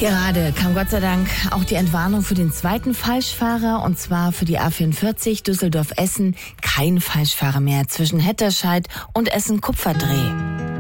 Gerade kam Gott sei Dank auch die Entwarnung für den zweiten Falschfahrer, und zwar für die A44 Düsseldorf-Essen. Kein Falschfahrer mehr zwischen Hetterscheid und Essen-Kupferdreh.